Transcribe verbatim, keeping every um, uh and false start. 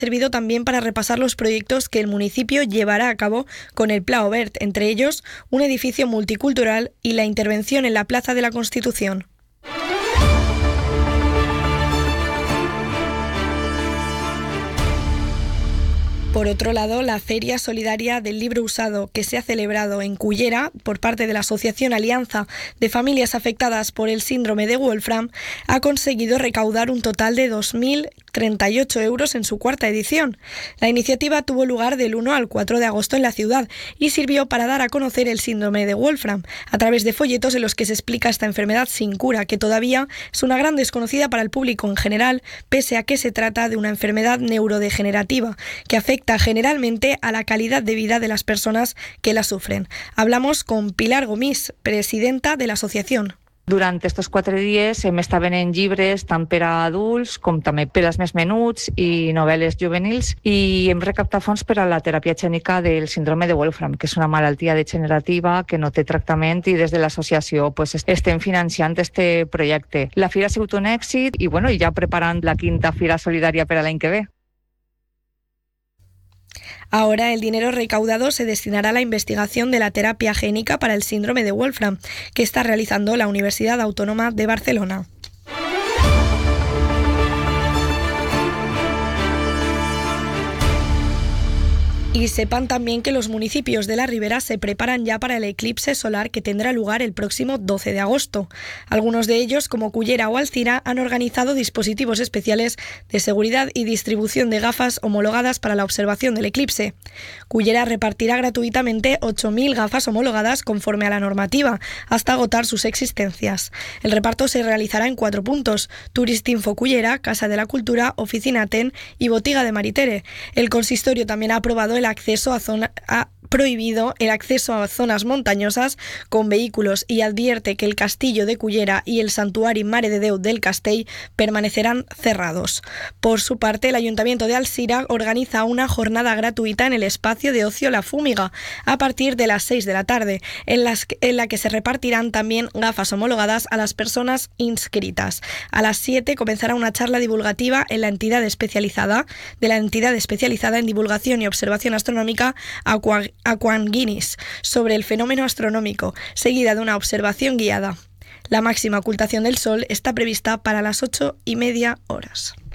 servido también para repasar los proyectos que el municipio llevará a cabo con el Pla Obert, entre ellos un edificio multicultural y la intervención en la Plaza de la Constitución. Por otro lado, la Feria Solidaria del Libro Usado, que se ha celebrado en Cullera por parte de la Asociación Alianza de Familias Afectadas por el Síndrome de Wolfram, ha conseguido recaudar un total de dos mil treinta y ocho euros en su cuarta edición. La iniciativa tuvo lugar del uno al cuatro de agosto en la ciudad y sirvió para dar a conocer el síndrome de Wolfram a través de folletos en los que se explica esta enfermedad sin cura, que todavía es una gran desconocida para el público en general, pese a que se trata de una enfermedad neurodegenerativa que afecta generalmente a la calidad de vida de las personas que la sufren. Hablamos con Pilar Gomís, presidenta de la asociación. Durant estos quatre dies hem estat venent llibres tant per a adults com també per als més menuts i novel·les juvenils i hem recaptat fons per a la teràpia gènica del síndrome de Wolfram, que és una malaltia degenerativa que no té tractament i des de l'associació pues, estem financiant este projecte. La fira ha sigut un èxit i, bueno, i ja preparant la quinta fira solidària per a l'any que ve. Ahora el dinero recaudado se destinará a la investigación de la terapia génica para el síndrome de Wolfram, que está realizando la Universidad Autónoma de Barcelona. Y sepan también que los municipios de la Ribera se preparan ya para el eclipse solar que tendrá lugar el próximo doce de agosto. Algunos de ellos, como Cullera o Alcira, han organizado dispositivos especiales de seguridad y distribución de gafas homologadas para la observación del eclipse. Cullera repartirá gratuitamente ocho mil gafas homologadas conforme a la normativa, hasta agotar sus existencias. El reparto se realizará en cuatro puntos: Turistinfo Cullera, Casa de la Cultura, Oficina T E N y Botiga de Maritere. El consistorio también ha aprobado el acceso a zona ha prohibido el acceso a zonas montañosas con vehículos y advierte que el Castillo de Cullera y el Santuari Mare de Déu del Castell permanecerán cerrados. Por su parte, el Ayuntamiento de Alcira organiza una jornada gratuita en el espacio de ocio La Fúmiga a partir de las seis de la tarde, en, las, en la que se repartirán también gafas homologadas a las personas inscritas. A las siete comenzará una charla divulgativa en la entidad especializada de la entidad especializada en divulgación y observación astronómica Aqua Aquan Guinness sobre el fenómeno astronómico, seguida de una observación guiada. La máxima ocultación del Sol está prevista para las ocho y media horas.